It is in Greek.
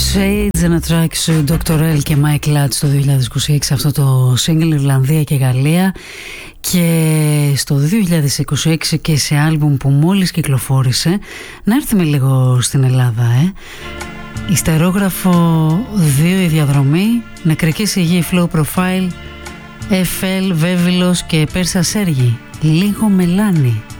Shades and a Tracks, Dr. L και Mike Ladd το 2026, αυτό το single, Ιρλανδία και Γαλλία, και στο 2026 και σε άλμπουμ που μόλις κυκλοφόρησε. Να έρθουμε λίγο στην Ελλάδα, Ιστερόγραφο 2 η διαδρομή, Νεκρική Σιγή, Flow Profile, FL, Βέβυλος και Πέρσα Σέργη, λίγο μελάνι.